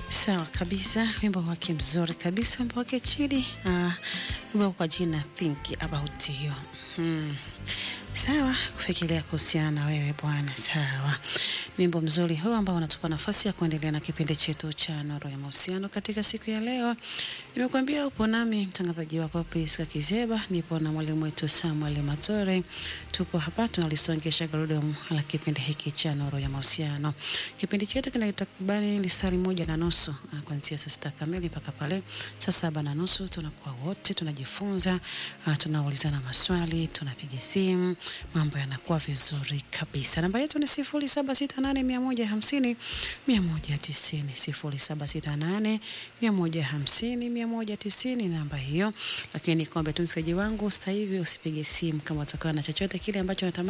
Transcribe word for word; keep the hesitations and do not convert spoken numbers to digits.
Sawa kabisa, wimbo wake mzuri kabisa, wimbo wake Chidi, uh, wimbo kwa jina Think About You. Hmm. Sawa, kufikiria kuhusiana na wewe bwana. Sawa. Wimbo mzuri huu ambao unatupa nafasi ya kuendelea na kipindi chetu cha Nuru ya Mahusiano katika siku ya leo. Nimekuambia upo nami mtangazaji wako Priska Kizeba, nipo na mwalimu wetu Samuel Matore. Tupo hapa tunalisongesha gurudumu la kipindi hiki cha Nuru ya Mahusiano. Kipindi chetu kina takribani lisali moja na nusu kuanzia saa sita kamili mpaka pale saa saba na nusu. Tunakuwa wote tunajifunza, tunaulizana maswali, tunapiga simu, mambo yanakuwa vizuri kabisa. Namba yetu ni sifuri saba sita nane mia moja hamsini mia moja tisini, sifuri saba sita nane mia moja hamsini mia moja tisini, namba hiyo. Lakini kombe tu msikilizaji wangu, sasa hivi usipige simu kama utakuwa na chochote kile ambacho unatamani